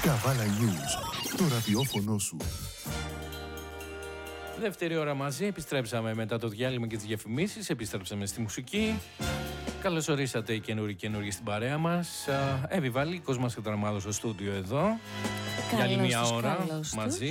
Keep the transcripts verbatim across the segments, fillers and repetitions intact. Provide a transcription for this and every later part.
Καβάλα News, το ραδιόφωνο σου. Δεύτερη ώρα μαζί, επιστρέψαμε μετά το διάλειμμα και τις διαφημίσεις, επιστρέψαμε στη μουσική. Καλώς ορίσατε οι καινούριοι καινούριοι στην παρέα μας. Εύη Βαλίκος μας κατραμάδωσε στο στούντιο εδώ. Για άλλη μια ώρα μαζί.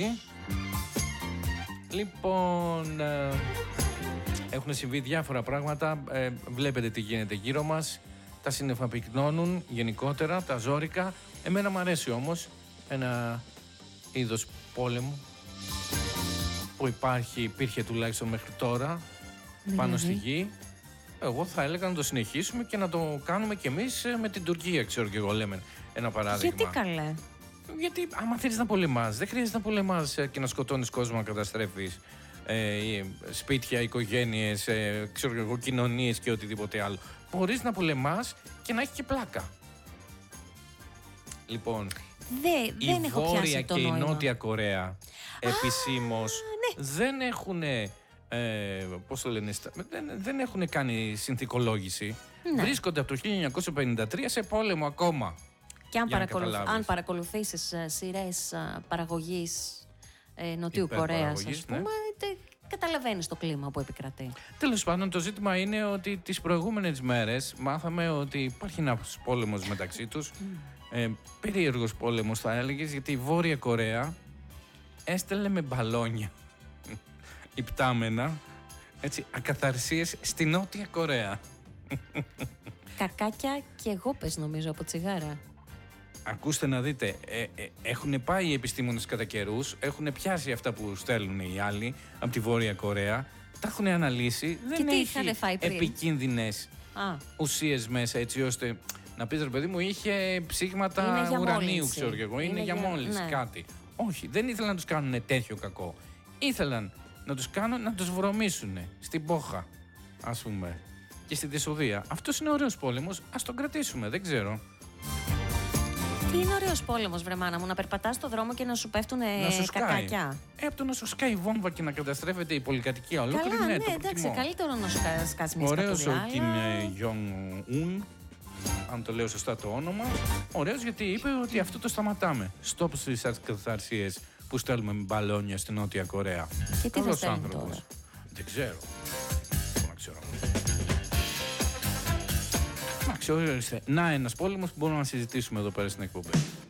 Λοιπόν, ε, έχουν συμβεί διάφορα πράγματα. Ε, βλέπετε τι γίνεται γύρω μας. Τα σύννεφα πυκνώνουν γενικότερα, τα ζόρικα. Εμένα μου αρέσει όμως ένα είδος πόλεμου που υπάρχει, υπήρχε τουλάχιστον μέχρι τώρα, δηλαδή πάνω στη γη. Εγώ θα έλεγα να το συνεχίσουμε και να το κάνουμε κι εμείς με την Τουρκία, ξέρω και εγώ, λέμε ένα παράδειγμα. Γιατί καλέ? Γιατί άμα θέλεις να πολεμάς, δεν χρειάζεται να πολεμάς και να σκοτώνεις κόσμο, να καταστρέφεις ε, σπίτια, οικογένειες, ε, ξέρω και εγώ, κοινωνίες και οτιδήποτε άλλο. Μπορείς να πολεμάς και να έχει και πλάκα. Λοιπόν, Δε, η δεν έχω Βόρεια το και νόημα. η Νότια Κορέα επισήμως ναι. δεν έχουν, ε, πώς το λένε, δεν, δεν έχουν κάνει συνθηκολόγηση. Ναι. Βρίσκονται από το χίλια εννιακόσια πενήντα τρία σε πόλεμο ακόμα. Και αν, παρακολουθ, αν παρακολουθήσεις uh, σειρές uh, παραγωγής ε, Νοτιού Κορέας, ας πούμε, ναι. καταλαβαίνεις το κλίμα που επικρατεί. Τέλος πάντων, το ζήτημα είναι ότι τις προηγούμενες μέρες μάθαμε ότι υπάρχει ένας πόλεμος μεταξύ τους. Mm. Ε, περίεργος πόλεμος θα έλεγες, γιατί η Βόρεια Κορέα έστελνε με μπαλόνια υπτάμενα, έτσι, ακαθαρσίες στη Νότια Κορέα. Κακάκια και γόπες νομίζω από τσιγάρα. Ακούστε να δείτε, ε, ε, έχουν πάει οι επιστήμονες κατά καιρούς, έχουν πιάσει αυτά που στέλνουν οι άλλοι από τη Βόρεια Κορέα, τα έχουν αναλύσει, και δεν έχει πριν? επικίνδυνες Α. ουσίες μέσα, έτσι ώστε να πεις, ρε παιδί μου, είχε ψήγματα ουρανίου, μόλυνση. ξέρω και εγώ, είναι, είναι για, για μόλυνση ναι. κάτι. Όχι, δεν ήθελαν να τους κάνουν τέτοιο κακό. Ήθελαν να τους κάνουν, να τους βρωμίσουν στην Πόχα, ας πούμε, και στη Δεσοδεία. Αυτός είναι ωραίος πόλεμος, ας τον κρατήσουμε, δεν ξέρω. Τι είναι ωραίος πόλεμος, βρε μάνα μου, να περπατάς στον δρόμο και να σου πέφτουν κακάκια. Ε, από το να σου σκάει βόμβα και να καταστρέφεται η πολυκατοικία ολόκληρη. Καλά, ναι, ναι, το εντάξει, καλύτερο να σου σκάσει μια ωραίος ο Κιμ Jong-un, αν το λέω σωστά το όνομα. Ωραίος γιατί είπε ότι αυτό το σταματάμε. Στόπ στις ακαθαρσίες που στέλνουμε με μπαλόνια στη Νότια Κορέα. Και τι θα στέλνουν τώρα? Δεν ξέρω. Δεν ξέρω. Να ένας πόλεμος που μπορούμε να συζητήσουμε εδώ πέρα στην εκπομπή.